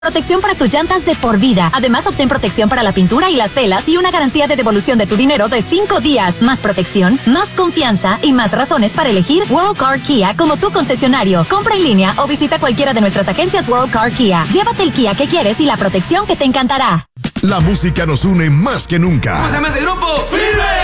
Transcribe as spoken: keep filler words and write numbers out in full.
Protección para tus llantas de por vida. Además, obtén protección para la pintura y las telas y una garantía de devolución de tu dinero de cinco días. Más protección, más confianza y más razones para elegir World Car Kia como tu concesionario. Compra en línea o visita cualquiera de nuestras agencias World Car Kia. Llévate el Kia que quieres y la protección que te encantará. La música nos une más que nunca. ¿Cómo se llama ese grupo? ¡Firme!